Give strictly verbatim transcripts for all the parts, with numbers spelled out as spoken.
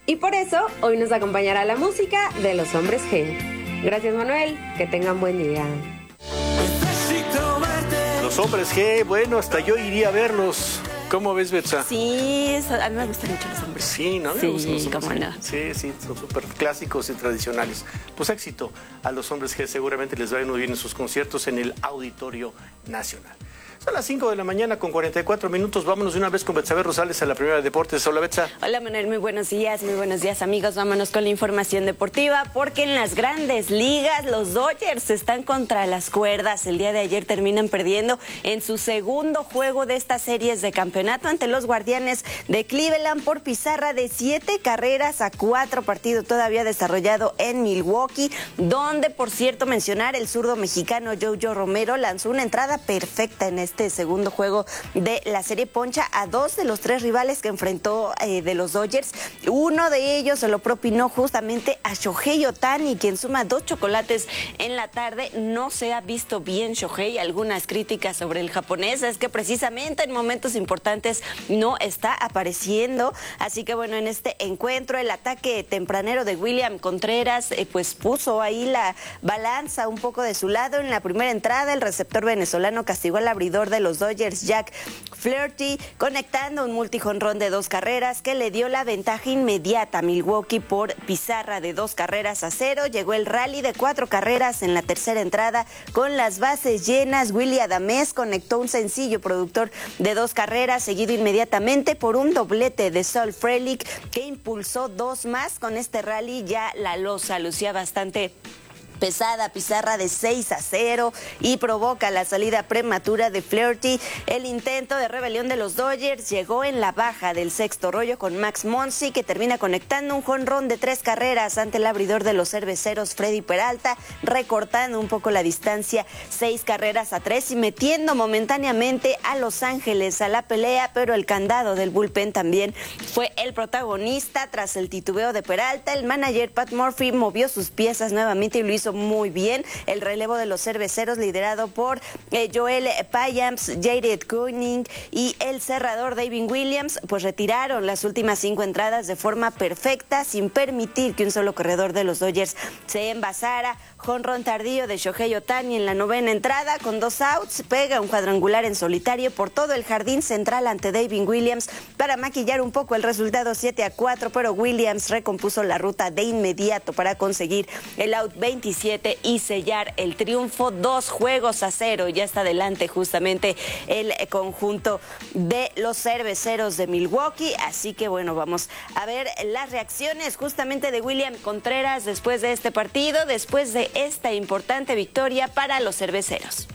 Y por eso hoy nos acompañará la música de los Hombres G. Gracias, Manuel, que tengan buen día. Los Hombres G, bueno, hasta yo iría a verlos. ¿Cómo ves, Betsa? Sí, a mí me gustan mucho los hombres. Sí, ¿no? Sí, cómo no. Sí, sí, son súper clásicos y tradicionales. Pues éxito a los Hombres G, seguramente les va a ir muy bien en sus conciertos en el Auditorio Nacional. Son las cinco de la mañana con cuarenta y cuatro minutos. Vámonos de una vez con Betsabe Rosales a la primera de deportes. Hola, Betsa. Hola, Manuel. Muy buenos días. Muy buenos días, amigos. Vámonos con la información deportiva porque en las grandes ligas los Dodgers están contra las cuerdas. El día de ayer terminan perdiendo en su segundo juego de estas series de campeonato ante los Guardianes de Cleveland por pizarra de siete carreras a cuatro, partido todavía desarrollado en Milwaukee, donde, por cierto, mencionar el zurdo mexicano Jojo Romero lanzó una entrada perfecta en este segundo juego de la serie. Poncha a dos de los tres rivales que enfrentó eh, de los Dodgers. Uno de ellos se lo propinó justamente a Shohei Ohtani, quien suma dos chocolates en la tarde. No se ha visto bien Shohei. Algunas críticas sobre el japonés es que precisamente en momentos importantes no está apareciendo. Así que bueno, en este encuentro el ataque tempranero de William Contreras eh, pues puso ahí la balanza un poco de su lado. En la primera entrada el receptor venezolano castigó al abridor de los Dodgers, Jack Flaherty, conectando un multijonrón de dos carreras que le dio la ventaja inmediata a Milwaukee por pizarra de dos carreras a cero. Llegó el rally de cuatro carreras en la tercera entrada con las bases llenas. Willy Adames conectó un sencillo productor de dos carreras, seguido inmediatamente por un doblete de Saul Frelick que impulsó dos más. Con este rally ya la losa lucía bastante pesada, pizarra de seis a cero, y provoca la salida prematura de Flaherty. El intento de rebelión de los Dodgers llegó en la baja del sexto rollo con Max Muncy, que termina conectando un jonrón de tres carreras ante el abridor de los cerveceros Freddy Peralta, recortando un poco la distancia, seis carreras a tres, y metiendo momentáneamente a Los Ángeles a la pelea, pero el candado del bullpen también fue el protagonista. Tras el titubeo de Peralta, el manager Pat Murphy movió sus piezas nuevamente y lo hizo muy bien. El relevo de los cerveceros, liderado por eh, Joel Payamps, Jared Koenig y el cerrador David Williams, pues retiraron las últimas cinco entradas de forma perfecta, sin permitir que un solo corredor de los Dodgers se envasara. Jonrón tardío de Shohei Ohtani en la novena entrada, con dos outs, pega un cuadrangular en solitario por todo el jardín central ante David Williams para maquillar un poco el resultado siete a cuatro, pero Williams recompuso la ruta de inmediato para conseguir el out veintisiete y sellar el triunfo. Dos juegos a cero, ya está adelante justamente el conjunto de los cerveceros de Milwaukee. Así que bueno, vamos a ver las reacciones justamente de William Contreras después de este partido, después de esta importante victoria para los cerveceros.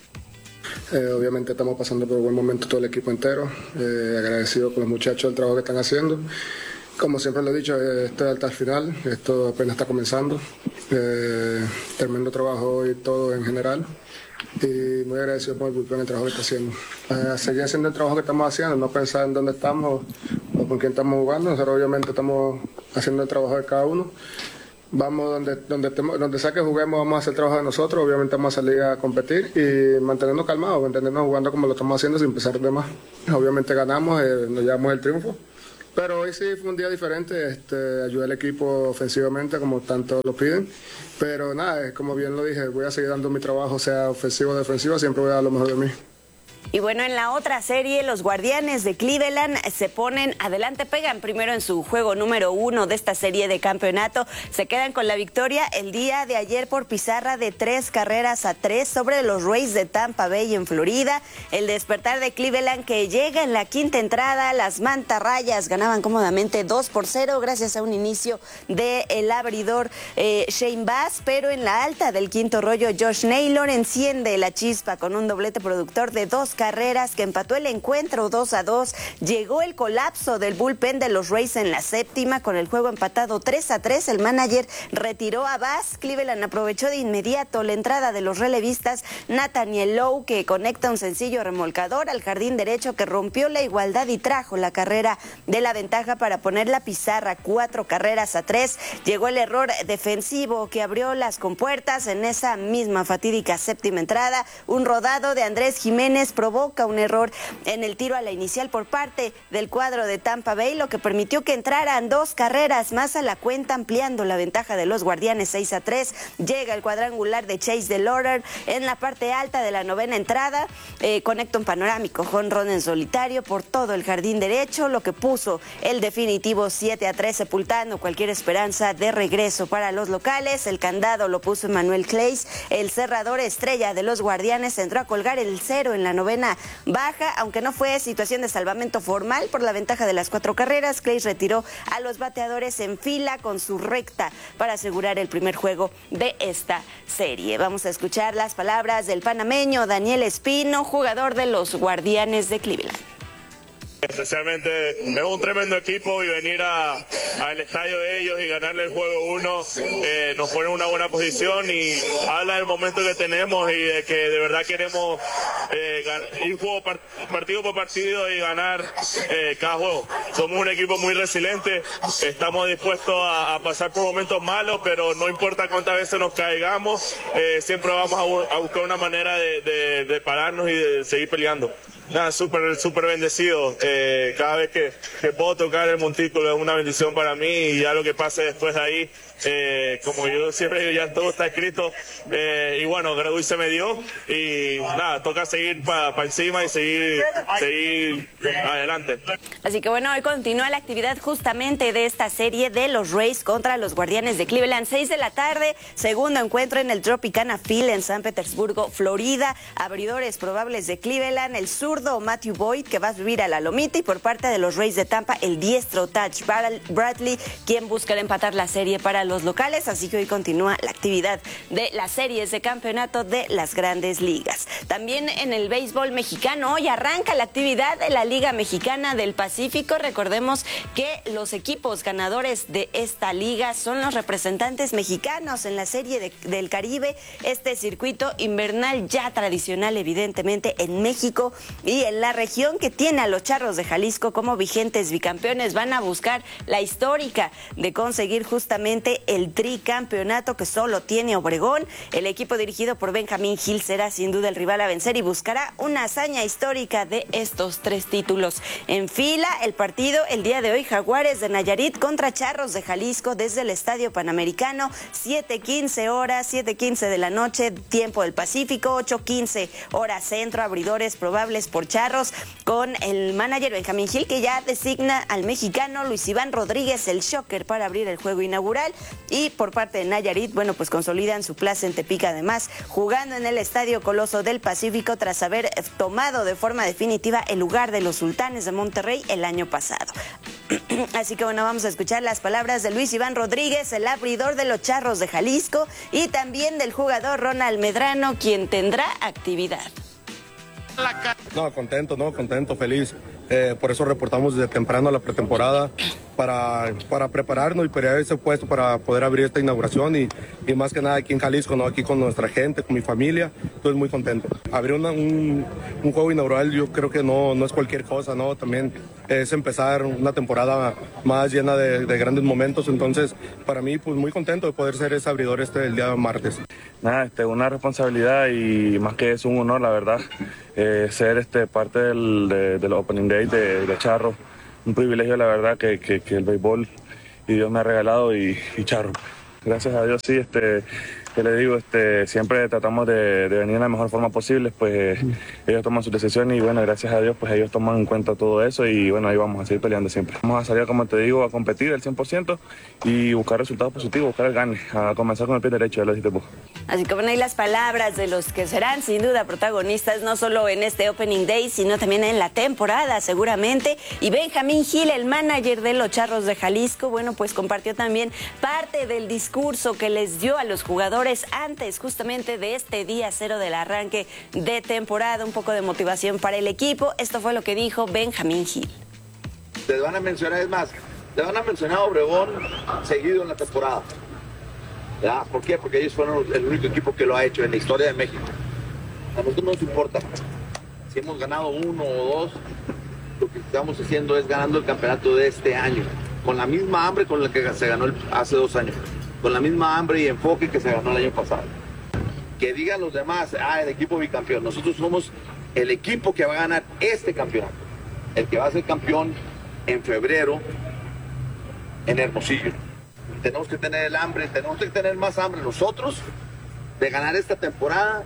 Eh, obviamente estamos pasando por un buen momento todo el equipo entero, eh, agradecido con los muchachos del trabajo que están haciendo. Como siempre lo he dicho, eh, esto es hasta el final, esto apenas está comenzando. Eh, tremendo trabajo hoy todo en general, y muy agradecido por el bullpen, el trabajo que está haciendo. Eh, seguir haciendo el trabajo que estamos haciendo, no pensar en dónde estamos o, o con quién estamos jugando. Nosotros obviamente estamos haciendo el trabajo de cada uno. Vamos donde donde donde sea que juguemos, vamos a hacer el trabajo de nosotros. Obviamente vamos a salir a competir y mantenernos calmados, mantenernos jugando como lo estamos haciendo sin pensar de más. Obviamente ganamos, eh, nos llevamos el triunfo, pero hoy sí fue un día diferente. Este, ayudé al equipo ofensivamente como tanto lo piden, pero nada, como bien lo dije, voy a seguir dando mi trabajo, sea ofensivo o defensivo, siempre voy a dar lo mejor de mí. Y bueno, en la otra serie, los Guardianes de Cleveland se ponen adelante, pegan primero en su juego número uno de esta serie de campeonato. Se quedan con la victoria el día de ayer por pizarra de tres carreras a tres sobre los Rays de Tampa Bay en Florida. El despertar de Cleveland, que llega en la quinta entrada. Las mantarrayas ganaban cómodamente dos por cero gracias a un inicio del abridor eh, Shane Bass, pero en la alta del quinto rollo, Josh Naylor enciende la chispa con un doblete productor de dos carreras que empató el encuentro dos a dos. Llegó el colapso del bullpen de los Rays en la séptima, con el juego empatado tres a tres. El manager retiró a Bass. Cleveland aprovechó de inmediato la entrada de los relevistas Nathaniel Lowe, que conecta un sencillo remolcador al jardín derecho que rompió la igualdad y trajo la carrera de la ventaja para poner la pizarra cuatro carreras a tres. Llegó el error defensivo que abrió las compuertas en esa misma fatídica séptima entrada. Un rodado de Andrés Jiménez provoca un error en el tiro a la inicial por parte del cuadro de Tampa Bay, lo que permitió que entraran dos carreras más a la cuenta, ampliando la ventaja de los Guardianes seis a tres. Llega el cuadrangular de Chase DeLauder en la parte alta de la novena entrada, eh, conecta un panorámico jonrón en solitario por todo el jardín derecho, lo que puso el definitivo siete a tres, sepultando cualquier esperanza de regreso para los locales. El candado lo puso Emmanuel Clays, el cerrador estrella de los Guardianes, entró a colgar el cero en la novena baja, aunque no fue situación de salvamento formal por la ventaja de las cuatro carreras. Clays retiró a los bateadores en fila con su recta para asegurar el primer juego de esta serie. Vamos a escuchar las palabras del panameño Daniel Espino, jugador de los Guardianes de Cleveland. Especialmente es un tremendo equipo y venir a, al estadio de ellos y ganarle el juego uno eh, nos pone en una buena posición y habla del momento que tenemos y de que de verdad queremos eh, ir juego par, partido por partido y ganar eh, cada juego. Somos un equipo muy resiliente, estamos dispuestos a, a pasar por momentos malos, pero no importa cuántas veces nos caigamos, eh, siempre vamos a, a buscar una manera de, de, de pararnos y de seguir peleando. Nada, súper, súper bendecido. Eh, cada vez que, que puedo tocar el montículo es una bendición para mí y ya lo que pase después de ahí, eh, como yo siempre digo, ya todo está escrito. Eh, y bueno, Gradui se me dio y nada, toca seguir para pa encima y seguir, seguir adelante. Así que bueno, hoy continúa la actividad justamente de esta serie de los Rays contra los Guardianes de Cleveland. seis de la tarde, segundo encuentro en el Tropicana Field en San Petersburgo, Florida. Abridores probables de Cleveland, el sur Matthew Boyd, que va a subir a la lomita, y por parte de los Rays de Tampa, el diestro Taj Bradley, quien buscará empatar la serie para los locales. Así que hoy continúa la actividad de las series de campeonato de las Grandes Ligas. También en el béisbol mexicano, hoy arranca la actividad de la Liga Mexicana del Pacífico. Recordemos que los equipos ganadores de esta liga son los representantes mexicanos en la Serie de, del Caribe, este circuito invernal ya tradicional evidentemente en México y en la región, que tiene a los Charros de Jalisco como vigentes bicampeones. Van a buscar la histórica de conseguir justamente el tricampeonato que solo tiene Obregón. El equipo dirigido por Benjamín Gil será sin duda el rival a vencer y buscará una hazaña histórica de estos tres títulos. En fila, el partido el día de hoy, Jaguares de Nayarit contra Charros de Jalisco desde el Estadio Panamericano, siete quince horas, siete quince de la noche, tiempo del Pacífico, ocho quince hora centro. Abridores probables por Charros, con el manager Benjamín Gil, que ya designa al mexicano Luis Iván Rodríguez, el shocker, para abrir el juego inaugural. Y por parte de Nayarit, bueno, pues consolidan su plaza en Tepic, además jugando en el Estadio Coloso del Pacífico tras haber tomado de forma definitiva el lugar de los Sultanes de Monterrey el año pasado. Así que bueno, vamos a escuchar las palabras de Luis Iván Rodríguez, el abridor de los Charros de Jalisco, y también del jugador Ronald Medrano, quien tendrá actividad. No, contento, no, contento, feliz. Eh, por eso reportamos desde temprano la pretemporada para, para prepararnos y para ese puesto para poder abrir esta inauguración y, y más que nada aquí en Jalisco, ¿no? Aquí con nuestra gente, con mi familia, estoy muy contento. Abrir una, un, un juego inaugural yo creo que no, no es cualquier cosa, ¿no? También es empezar una temporada más llena de, de grandes momentos, entonces para mí pues muy contento de poder ser ese abridor este el día martes. Nada, este, una responsabilidad y más que es un honor, la verdad, eh, ser este, parte del, de, del Opening Day de, de Charro. Un privilegio, la verdad, que, que, que el béisbol y Dios me ha regalado y, y Charro. Gracias a Dios, sí, este, que le digo, este, siempre tratamos de, de venir de la mejor forma posible, pues eh, ellos toman sus decisiones y bueno, gracias a Dios, pues ellos toman en cuenta todo eso y bueno, ahí vamos a seguir peleando siempre. Vamos a salir, como te digo, a competir al cien por ciento y buscar resultados positivos, buscar el gane, a comenzar con el pie derecho, ya lo dijiste vos. Así que bueno, ahí las palabras de los que serán sin duda protagonistas, no solo en este Opening Day, sino también en la temporada seguramente. Y Benjamín Gil, el manager de los Charros de Jalisco, bueno, pues compartió también parte del discurso que les dio a los jugadores antes justamente de este día cero del arranque de temporada, un poco de motivación para el equipo. Esto fue lo que dijo Benjamín Gil. Te van a mencionar, es más, te van a mencionar a Obregón seguido en la temporada. ¿Ya? ¿Por qué? Porque ellos fueron el único equipo que lo ha hecho en la historia de México. A nosotros no nos importa si hemos ganado uno o dos, lo que estamos haciendo es ganando el campeonato de este año, con la misma hambre con la que se ganó el, hace dos años, con la misma hambre y enfoque que se ganó el año pasado. Que digan los demás, ah, el equipo bicampeón, nosotros somos el equipo que va a ganar este campeonato, el que va a ser campeón en febrero en Hermosillo. Tenemos que tener el hambre, tenemos que tener más hambre nosotros de ganar esta temporada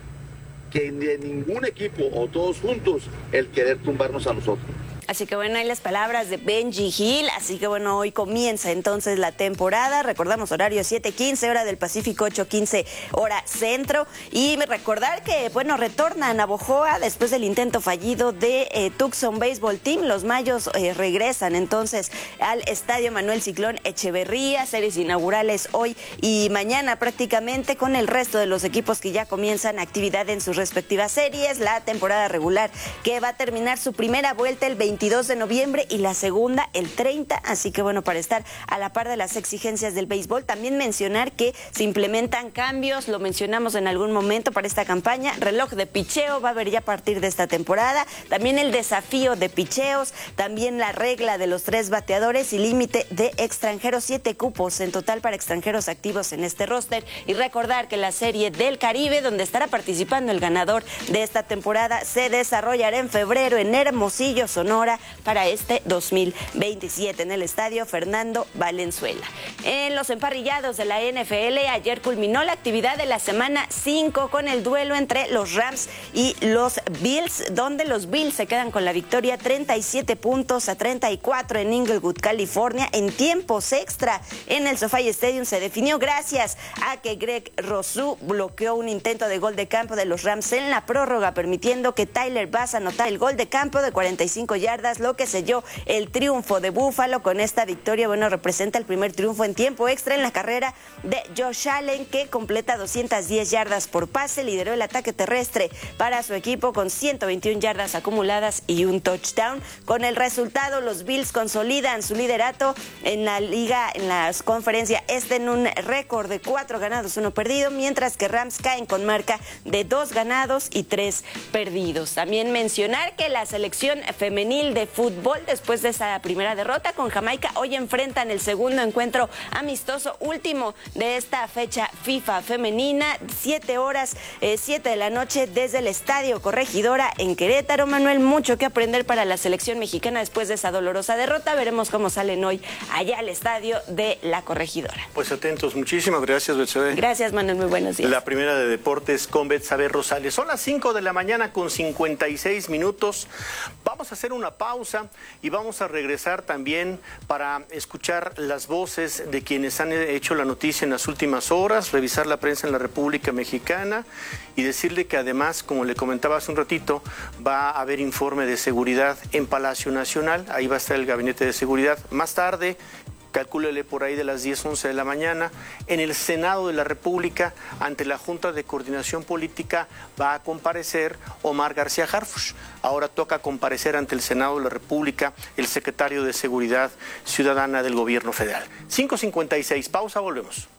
que de ningún equipo o todos juntos el querer tumbarnos a nosotros. Así que bueno, hay las palabras de Benji Gil. Así que bueno, hoy comienza entonces la temporada. Recordamos horario siete quince, hora del Pacífico, ocho quince, hora centro. Y recordar que bueno, retorna a Navojoa después del intento fallido de eh, Tucson Baseball Team. Los mayos eh, regresan entonces al Estadio Manuel Ciclón Echeverría. Series inaugurales hoy y mañana prácticamente, con el resto de los equipos que ya comienzan actividad en sus respectivas series. La temporada regular que va a terminar su primera vuelta el veintidós de noviembre y la segunda el treinta, así que bueno, para estar a la par de las exigencias del béisbol. También mencionar que se implementan cambios, lo mencionamos en algún momento para esta campaña. Reloj de picheo va a haber ya a partir de esta temporada, también el desafío de picheos, también la regla de los tres bateadores y límite de extranjeros, siete cupos en total para extranjeros activos en este roster. Y recordar que la Serie del Caribe, donde estará participando el ganador de esta temporada, se desarrollará en febrero en Hermosillo, Sonora, para este dos mil veintisiete en el estadio Fernando Valenzuela. En los emparrillados de la N F L, ayer culminó la actividad de la semana cinco con el duelo entre los Rams y los Bills, donde los Bills se quedan con la victoria treinta y siete puntos a treinta y cuatro en Inglewood, California, en tiempos extra. En el SoFi Stadium se definió gracias a que Greg Rousseau bloqueó un intento de gol de campo de los Rams en la prórroga, permitiendo que Tyler Bass anotara el gol de campo de cuarenta y cinco yardas, lo que selló el triunfo de Buffalo. Con esta victoria, bueno, representa el primer triunfo en tiempo extra en la carrera de Josh Allen, que completa doscientas diez yardas por pase, lideró el ataque terrestre para su equipo con ciento veintiuna yardas acumuladas y un touchdown. Con el resultado, los Bills consolidan su liderato en la liga, en la conferencia este, en un récord de cuatro ganados, uno perdido, mientras que Rams caen con marca de dos ganados y tres perdidos. También mencionar que la selección femenil de fútbol, después de esa primera derrota con Jamaica, hoy enfrentan el segundo encuentro amistoso último de esta fecha FIFA femenina, siete horas, eh, siete de la noche desde el Estadio Corregidora en Querétaro. Manuel, mucho que aprender para la selección mexicana después de esa dolorosa derrota. Veremos cómo salen hoy allá al Estadio de la Corregidora. Pues atentos. Muchísimas gracias, Betsabe. Gracias, Manuel. Muy buenos días. La primera de deportes con Betsabe Rosales. Son las cinco de la mañana con cincuenta y seis minutos. Vamos a hacer una pausa y vamos a regresar también para escuchar las voces de quienes han hecho la noticia en las últimas horas, revisar la prensa en la República Mexicana y decirle que además, como le comentaba hace un ratito, va a haber informe de seguridad en Palacio Nacional. Ahí va a estar el gabinete de seguridad. Más tarde, calcúlele por ahí de las diez, once de la mañana, en el Senado de la República, ante la Junta de Coordinación Política, va a comparecer Omar García Harfuch. Ahora toca comparecer ante el Senado de la República el secretario de Seguridad Ciudadana del Gobierno Federal. cinco cincuenta y seis, pausa, volvemos.